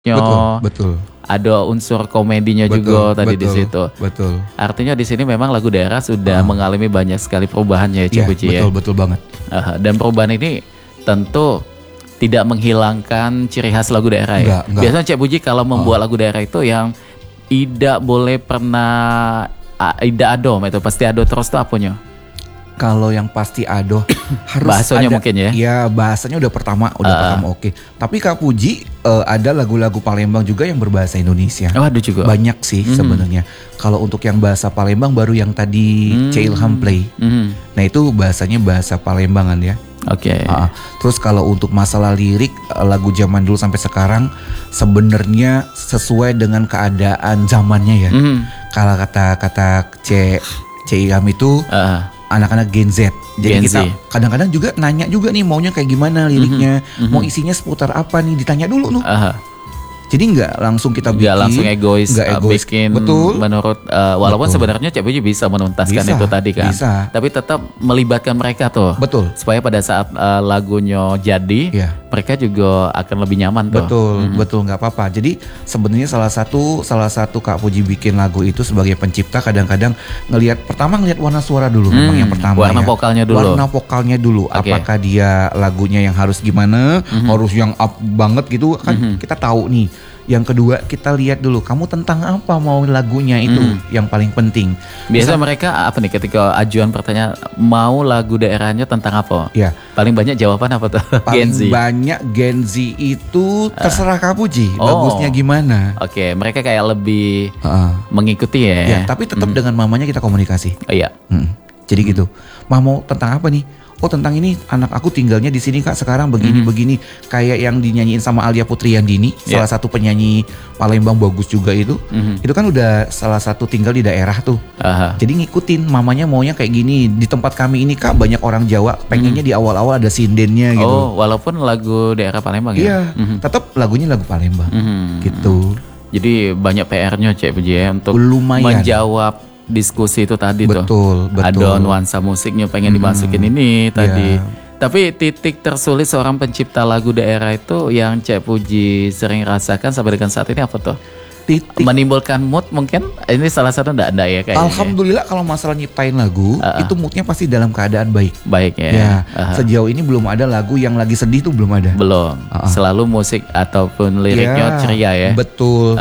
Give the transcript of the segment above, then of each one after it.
Betul, Nyo, betul. ada unsur komedinya juga tadi di situ. Betul. Artinya di sini memang lagu daerah sudah mengalami banyak sekali perubahannya ya Cik Puji ya. Betul banget. Dan perubahan ini tentu tidak menghilangkan ciri khas lagu daerah ya. Enggak. Biasanya Cik Puji kalau membuat lagu daerah itu yang tidak boleh pernah tidak adom itu pasti ado terus tuh apanya? Kalau yang pasti ado harus bahasanya ada, mungkin ya. Ya bahasanya udah pertama oke. Tapi Kak Puji ada lagu-lagu Palembang juga yang berbahasa Indonesia. Oh ada juga. Banyak sih sebenarnya. Kalau untuk yang bahasa Palembang baru yang tadi C Ilham play. Nah itu bahasanya bahasa Palembangan ya. Oke. Terus kalau untuk masalah lirik lagu zaman dulu sampai sekarang sebenarnya sesuai dengan keadaan zamannya ya. Kalau kata C Ilham itu anak-anak Gen Z. Jadi kita kadang-kadang juga nanya juga nih maunya kayak gimana liriknya, mau isinya seputar apa nih, ditanya dulu tuh. Jadi nggak langsung kita bikin, nggak langsung egois, bikin betul. Menurut walaupun sebenarnya Cik Puji bisa menuntaskan itu tadi kan, tapi tetap melibatkan mereka tuh, betul. Supaya pada saat lagunya jadi, mereka juga akan lebih nyaman tuh. Betul nggak apa-apa. Jadi sebenarnya salah satu Kak Puji bikin lagu itu sebagai pencipta kadang-kadang pertama ngelihat warna suara dulu, memang yang pertama warna vokalnya dulu. Warna vokalnya dulu, apakah dia lagunya yang harus gimana, harus yang up banget gitu kan kita tahu nih. Yang kedua kita lihat dulu kamu tentang apa mau lagunya itu yang paling penting. Biasa mereka apa nih ketika ajuan pertanyaan mau lagu daerahnya tentang apa? Ya. Paling banyak jawaban apa tuh? Paling banyak Gen Z itu terserah Kak Puji bagusnya gimana. Oke, mereka kayak lebih mengikuti ya. Ya, tapi tetap dengan mamanya kita komunikasi. Iya. Jadi gitu. Mau tentang apa nih? Oh tentang ini anak aku tinggalnya di sini Kak sekarang begini kayak yang dinyanyiin sama Alia Putriandini salah satu penyanyi Palembang bagus juga itu kan udah salah satu tinggal di daerah tuh. Jadi ngikutin mamanya maunya kayak gini di tempat kami ini Kak banyak orang Jawa pengennya di awal-awal ada sindennya gitu. Oh walaupun lagu daerah Palembang ya? Iya tetap lagunya lagu Palembang gitu. Jadi banyak PR-nya Cik Puji ya untuk menjawab diskusi itu tadi betul. Ada nuansa musiknya pengen dimasukin ini tadi. Tapi titik tersulit seorang pencipta lagu daerah itu yang Cik Puji sering rasakan sampai dengan saat ini apa tuh? Titik menimbulkan mood mungkin ini salah satu enggak ya kayaknya. Alhamdulillah kalau masalah nyiptain lagu itu moodnya pasti dalam keadaan baik ya. Sejauh ini belum ada lagu yang lagi sedih tuh belum ada. Belum. Selalu musik ataupun liriknya ceria ya. Betul.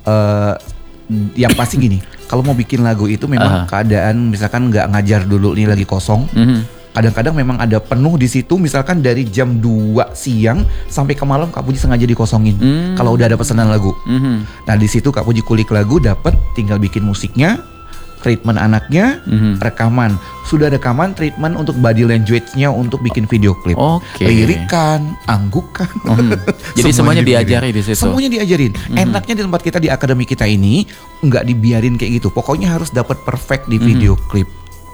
Yang pasti gini, kalau mau bikin lagu itu memang keadaan misalkan nggak ngajar dulu nih lagi kosong. Kadang-kadang memang ada penuh di situ, misalkan dari jam 2 siang sampai ke malam Kak Puji sengaja dikosongin. Kalau udah ada pesanan lagu. Nah di situ Kak Puji kulik lagu, dapet, tinggal bikin musiknya, treatment anaknya, rekaman. Sudah rekaman, treatment untuk body language-nya untuk bikin video klip. Lirikan, anggukan. Jadi semuanya diajari di situ. Semuanya diajarin. Enaknya di tempat kita di akademi kita ini nggak dibiarin kayak gitu. Pokoknya harus dapat perfect di video klip.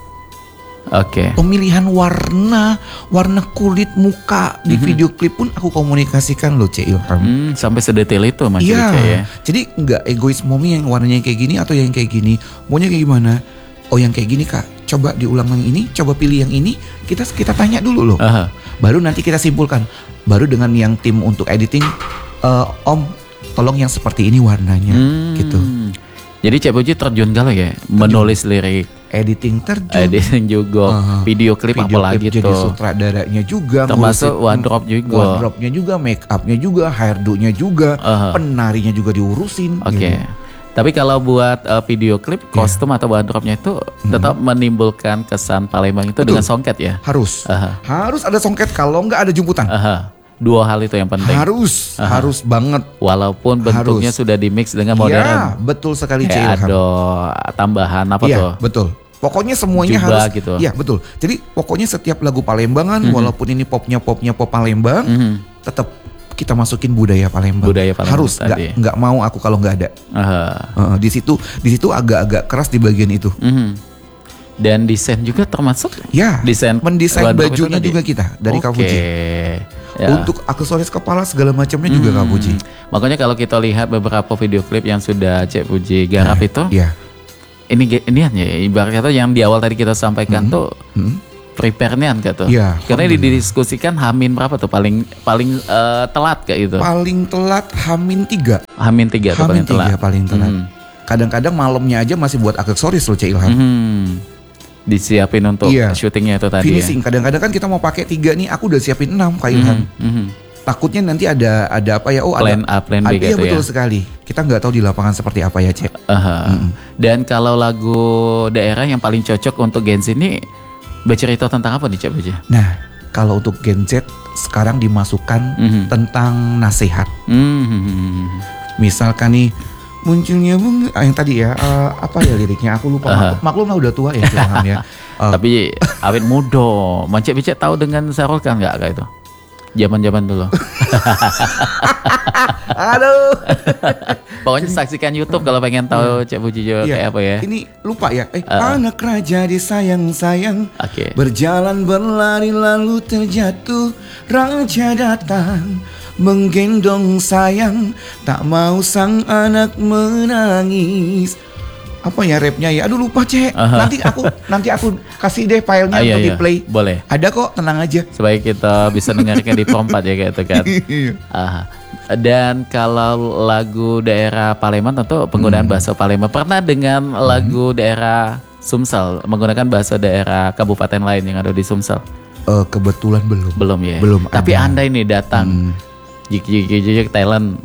Pemilihan warna kulit muka di video klip pun aku komunikasikan loh Cik Ilham. Sampai sedetail itu Mas ya. Jadi nggak egois momi yang warnanya kayak gini atau yang kayak gini. Maunya kayak gimana? Oh yang kayak gini Kak, coba diulang yang ini, coba pilih yang ini. Kita tanya dulu loh. Baru nanti kita simpulkan. Baru dengan yang tim untuk editing, Om tolong yang seperti ini warnanya gitu. Jadi Cik Puji terjun galau ya, menulis lirik, editing juga, video klip apalagi tuh. Jadi sutradaranya juga, termasuk wardrobe-nya juga, make up-nya juga, hairdo-nya juga, penarinya juga diurusin. Gitu. Tapi kalau buat video klip, kostum atau wardrobe-nya itu tetap menimbulkan kesan Palembang itu dengan songket ya? Harus ada songket, kalau nggak ada jemputan. Dua hal itu yang penting. Harus banget. Walaupun bentuknya sudah dimix dengan modern. Ya, betul sekali Cik Ilham. Ada tambahan apa tuh? Betul. Pokoknya semuanya Jubah harus gitu. Iya, betul. Jadi pokoknya setiap lagu Palembangan walaupun ini popnya pop Palembang, tetap kita masukin budaya Palembang. Harus, nggak mau aku kalau nggak ada. Di situ agak-agak keras di bagian itu. Dan desain juga termasuk? Ya, mendesain bajunya juga kita dari Kak Puji. Untuk aksesoris kepala segala macamnya juga Kak Puji. Makanya kalau kita lihat beberapa video klip yang sudah Cik Puji garap itu, ini ya ibarat kata yang di awal tadi kita sampaikan tuh prepare-nya kan tuh? Iya. Karena didiskusikan Hamin berapa tuh paling telat kayak gitu? Paling telat Hamin 3. Hamin 3 tuh paling telat. Paling telat. Kadang-kadang malamnya aja masih buat aksesoris loh Cek Ilham. Disiapin untuk syutingnya itu tadi. Finishing. Kadang-kadang kan kita mau pakai 3 nih, aku udah siapin 6 Kak Ilham. Takutnya nanti ada apa ya? Plan A, plan B gitu ya. Iya betul sekali. Kita nggak tahu di lapangan seperti apa ya Cek. Dan kalau lagu daerah yang paling cocok untuk Gen Z ini bercerita tentang apa nih Cek Puji? Nah, kalau untuk Gen Z sekarang dimasukkan tentang nasihat. Misalkan nih munculnya yang tadi ya apa ya liriknya aku lupa. Maklum lah udah tua ya Ilham ya. Tapi awet muda. Mancek Becek tahu dengan Sarul kan nggak kayak itu? Zaman-zaman dulu. Aduh. Pokoknya saksikan YouTube kalau pengen tahu Cek Puji juga kayak apa ya. Ini lupa ya. Anak raja disayang-sayang. Berjalan berlari lalu terjatuh. Raja datang menggendong sayang. Tak mau sang anak menangis. Apa ya rapnya ya? Aduh lupa Cek. Nanti aku kasih deh filenya untuk di play. Boleh. Ada kok, tenang aja. Supaya kita bisa dengarkan di Pro 4 ya kayak itu kan. Dan kalau lagu daerah Palembang tentu penggunaan bahasa Palembang. Pernah dengan lagu daerah Sumsel menggunakan bahasa daerah kabupaten lain yang ada di Sumsel? Kebetulan belum. Belum ya. Belum. Tapi Anda ini datang jik talent.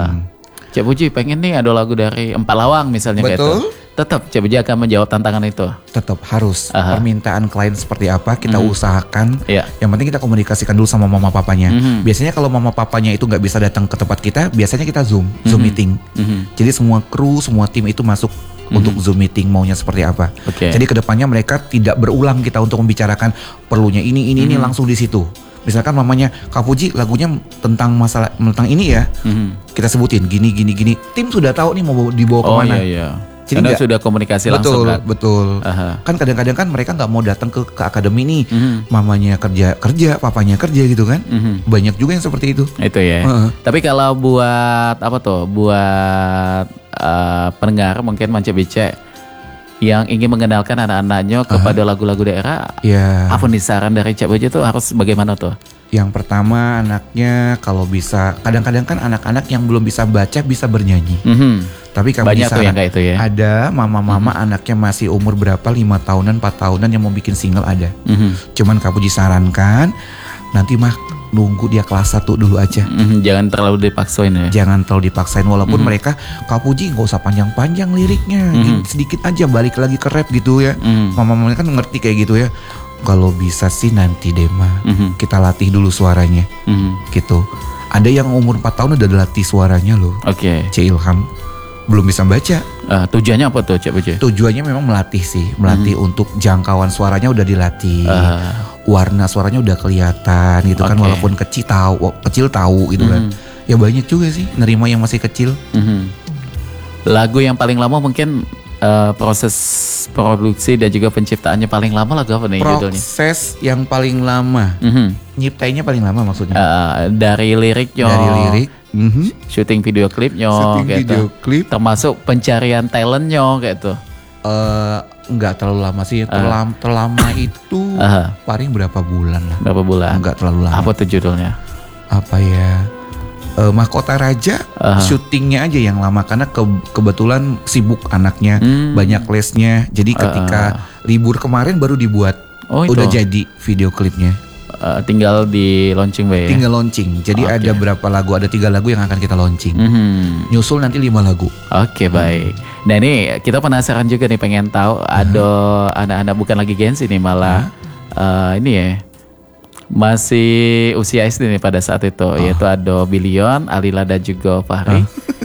Cek Puji pengen nih ada lagu dari Empalawang misalnya kayak itu. Tetap Cek Puji akan menjawab tantangan itu. Tetap harus. Permintaan klien seperti apa kita usahakan. Yang penting kita komunikasikan dulu sama mama papanya. Biasanya kalau mama papanya itu nggak bisa datang ke tempat kita, biasanya kita Zoom meeting. Jadi semua kru, semua tim itu masuk untuk Zoom meeting maunya seperti apa. Jadi kedepannya mereka tidak berulang kita untuk membicarakan perlunya ini langsung di situ. Misalkan mamanya Kak Puji lagunya tentang masalah tentang ini ya, kita sebutin gini. Tim sudah tahu nih mau dibawa kemana. Jadi karena sudah komunikasi langsung kan? Betul. Kan kadang-kadang kan mereka nggak mau datang ke akademi nih, mamanya kerja, papanya kerja gitu kan. Banyak juga yang seperti itu. Itu ya. Tapi kalau buat apa tuh? Buat pendengar mungkin Mancek Becek yang ingin mengenalkan anak-anaknya kepada lagu-lagu daerah, apa nih saran dari Cek Puji itu harus bagaimana tuh? Yang pertama anaknya kalau bisa, kadang-kadang kan anak-anak yang belum bisa baca bisa bernyanyi. Tapi kami banyak tuh yang kayak itu ya. Ada mama-mama anaknya masih umur berapa 5 tahunan, 4 tahunan yang mau bikin single ada. Cuman Kak Puji sarankan nanti mah nunggu dia kelas 1 dulu aja. Jangan terlalu dipaksain ya. Jangan terlalu dipaksain walaupun mereka Kak Puji nggak usah panjang-panjang liriknya, sedikit aja balik lagi ke rap gitu ya. Mama-mama kan ngerti kayak gitu ya. Kalau bisa sih nanti deh mah kita latih dulu suaranya, gitu. Ada yang umur 4 tahun udah dilatih suaranya loh. Cek Ilham belum bisa baca. Tujuannya apa tuh Cek Puji? Tujuannya memang melatih sih, melatih untuk jangkauan suaranya udah dilatih, warna suaranya udah kelihatan gitu kan, walaupun kecil tahu gitu kan. Ya banyak juga sih nerima yang masih kecil. Lagu yang paling lama mungkin proses produksi dan juga penciptaannya paling lama lagu apa nih judulnya? Proses yang paling lama, nyiptainnya paling lama maksudnya? Dari liriknya. Syuting video klipnya, video klip, termasuk pencarian talentnya kayak tuh. Enggak terlalu lama sih, terlama itu paling berapa bulan lah. Berapa bulan? Enggak terlalu lama. Apa tuh judulnya? Apa ya? Mahkota Raja, syutingnya aja yang lama karena kebetulan sibuk anaknya, banyak lesnya. Jadi ketika libur kemarin baru dibuat, udah jadi video klipnya. Tinggal di launching ya? Tinggal launching. Jadi ada berapa lagu? Ada 3 lagu yang akan kita launching. Nyusul nanti 5 lagu. Baik. Nah ini kita penasaran juga nih, pengen tahu ada anak-anak bukan lagi Gen Z nih malah ini ya. Masih usia SD nih pada saat itu, yaitu ada Billion, Alila dan juga Fahri.